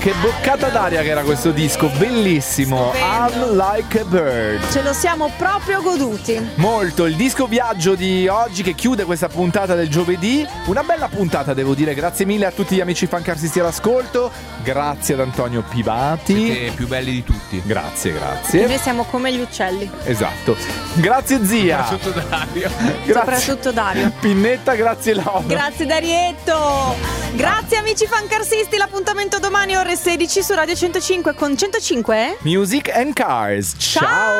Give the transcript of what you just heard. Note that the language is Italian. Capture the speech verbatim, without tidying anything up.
che boccata d'aria che era questo disco, bellissimo. Stupendo. I'm Like a Bird. Ce lo siamo proprio goduti. Molto, il disco viaggio di oggi che chiude questa puntata del giovedì. Una bella puntata, devo dire. Grazie mille a tutti gli amici fancarsisti all'ascolto. Grazie ad Antonio Pivati. Siete più belli di tutti. Grazie, grazie. Noi siamo come gli uccelli. Esatto. Grazie zia. Soprattutto Dario. Grazie. Soprattutto Dario. Pinnetta, grazie Laura. Grazie Darietto. Grazie amici fancarsisti. L'appuntamento domani ore sedici su Radio centocinque con centocinque. Music and Cars. Ciao.